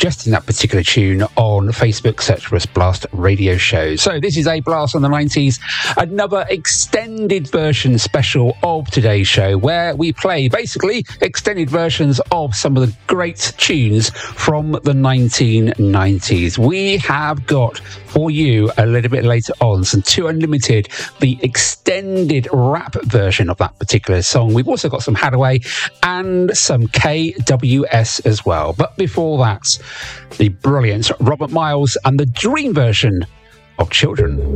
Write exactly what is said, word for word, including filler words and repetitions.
suggesting that particular tune on Facebook. Search for us, Blast Radio Show. So this is a Blast on the nineties, another extended version special of today's show, where we play basically extended versions of some of the great tunes from the nineteen nineties. We have got for you a little bit later on some Two Unlimited, the extended rap version of that particular song. We've also got some Hadaway and some K W S as well. But before that, the brilliant Robert Miles and the Dream version of Children.